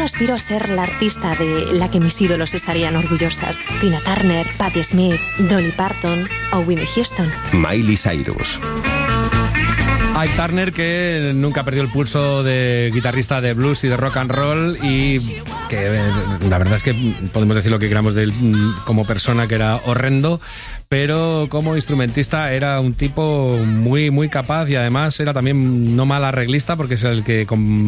solo aspiro a ser la artista de la que mis ídolos estarían orgullosas. Tina Turner, Patti Smith, Dolly Parton o Whitney Houston. Miley Cyrus. Ike Turner, que nunca perdió el pulso de guitarrista de blues y de rock and roll, y que la verdad es que podemos decir lo que queramos de él como persona, que era horrendo, pero como instrumentista era un tipo muy, muy capaz, y además era también no mal arreglista, porque es el que